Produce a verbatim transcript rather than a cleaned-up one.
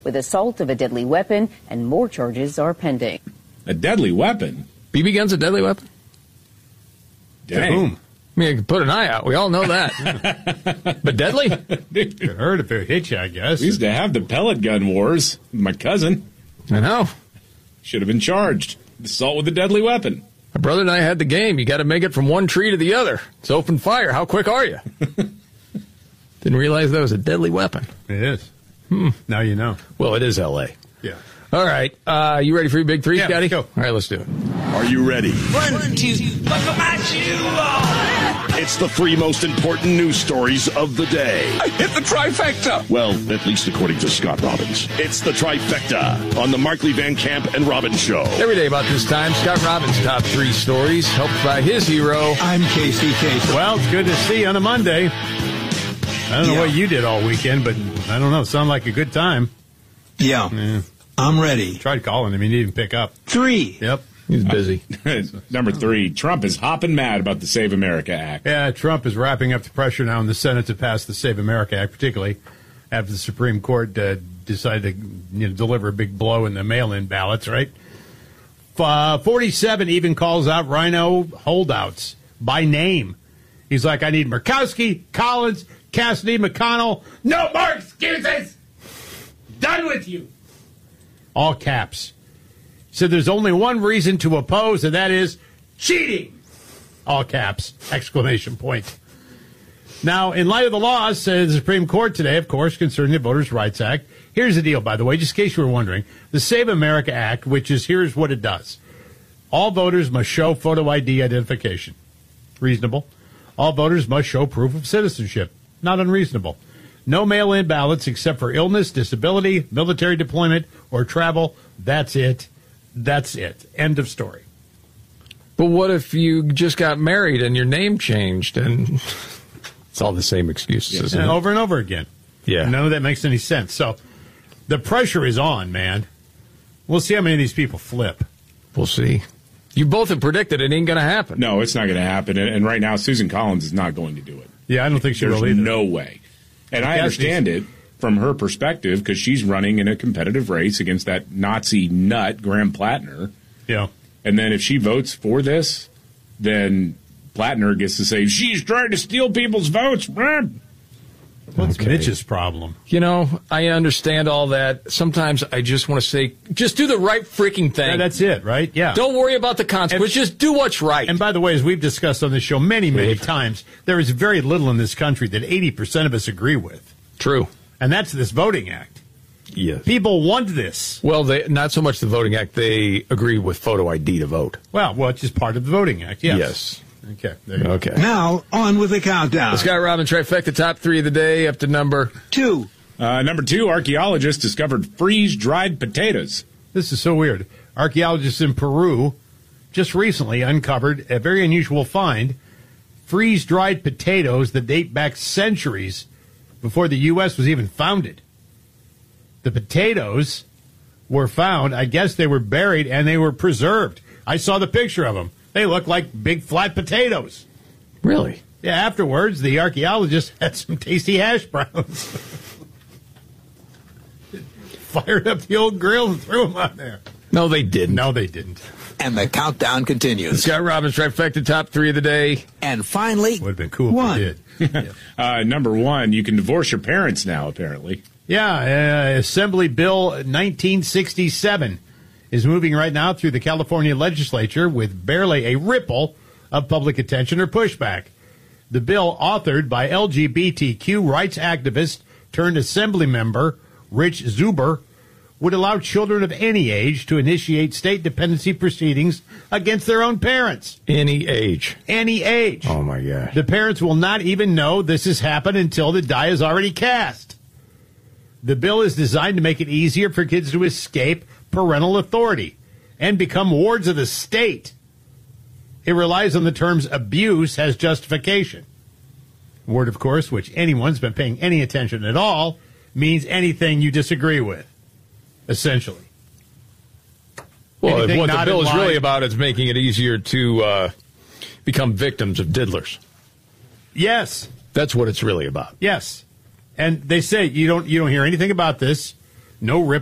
with assault of a deadly weapon, and more charges are pending. A deadly weapon? B B gun's a deadly weapon? Dang. To whom? I mean, you can put an eye out. We all know that. But deadly? It could hurt if it hit you, I guess. We used to have the pellet gun wars with my cousin. I know. Should have been charged. Assault with a deadly weapon. My brother and I had the game. You got to make it from one tree to the other. It's open fire. How quick are you? Didn't realize that was a deadly weapon. It is. Hmm. Now you know. Well, it is L A. Yeah. All right. Uh, you ready for your big three, yeah, Scotty? Let's go. All right, let's do it. Are you ready? One, two, buckle my shoe on. It's the three most important news stories of the day. I hit the trifecta. Well, at least according to Scott Robbins. It's the trifecta on the Markley Van Camp and Robbins Show. Every day about this time, Scott Robbins' top three stories, helped by his hero. I'm Casey Kasem. Well, it's good to see you on a Monday. I don't know Yeah. what you did all weekend, but I don't know. Sounded like a good time. Yeah. Yeah. I'm ready. Tried calling him. He didn't pick up. Three. Yep. He's busy. Number three, Trump is hopping mad about the Save America Act. Yeah, Trump is wrapping up the pressure now in the Senate to pass the Save America Act, particularly after the Supreme Court uh, decided to you know, deliver a big blow in the mail-in ballots, right? Uh, forty-seven even calls out Rhino holdouts by name. He's like, I need Murkowski, Collins, Cassidy, McConnell. No more excuses! Done with you! All caps. He said there's only one reason to oppose, and that is cheating! All caps, exclamation point. Now, in light of the laws, said the Supreme Court today, of course, concerning the Voters' Rights Act. Here's the deal, by the way, just in case you were wondering. The Save America Act, which is, here's what it does. All voters must show photo I D identification. Reasonable. All voters must show proof of citizenship. Not unreasonable. No mail-in ballots except for illness, disability, military deployment, or travel. That's it. That's it. End of story. But what if you just got married and your name changed and it's all the same excuses, Yeah, isn't and it? over and over again. Yeah. None of that makes any sense. So the pressure is on, man. We'll see how many of these people flip. We'll see. You both have predicted it ain't going to happen. No, it's not going to happen. And, and right now, Susan Collins is not going to do it. Yeah, I don't think she There's will either. no way. And I Yes, understand it from her perspective because she's running in a competitive race against that Nazi nut, Graham Plattner. Yeah. And then if she votes for this, then Plattner gets to say, she's trying to steal people's votes. What's Okay. Mitch's problem? You know, I understand all that. Sometimes I just want to say, just do the right freaking thing. Yeah, that's it, right? Yeah. Don't worry about the consequences. Just do what's right. And by the way, as we've discussed on this show many, many times, there is very little in this country that eighty percent of us agree with. True. And that's this Voting Act. Yes. People want this. Well, they not so much the Voting Act. They agree with photo I D to vote. Well, well, it's just part of the Voting Act, yes. Yes. Okay. There you go. Okay. Now, on with the countdown. The Scott Robbins trifecta, top three of the day, up to number Two. Uh, number two, archaeologists discovered freeze-dried potatoes. This is so weird. Archaeologists in Peru just recently uncovered a very unusual find, freeze-dried potatoes that date back centuries before the U S was even founded. The potatoes were found, I guess they were buried, and they were preserved. I saw the picture of them. They look like big flat potatoes. Really? Yeah, afterwards, the archaeologists had some tasty hash browns. Fired up the old grill and threw them on there. No, they didn't. No, they didn't. And the countdown The continues. Scott Robbins trifecta, top three of the day. And finally, Would have been cool one. if they did. Uh, number one, you can divorce your parents now, apparently. Yeah, uh, Assembly Bill nineteen sixty-seven is moving right now through the California legislature with barely a ripple of public attention or pushback. The bill, authored by L G B T Q rights activist turned assembly member Rich Zuber, would allow children of any age to initiate state dependency proceedings against their own parents. Any age. Any age. Oh, my gosh. The parents will not even know this has happened until the die is already cast. The bill is designed to make it easier for kids to escape parental authority and become wards of the state. It relies on the terms abuse has justification. Word, of course, which anyone's been paying any attention at all, means anything you disagree with, essentially. Well, Anything what the not bill in is really line- about is making it easier to uh, become victims of diddlers. Yes. That's what it's really about. Yes. And they say you don't you don't hear anything about this no rip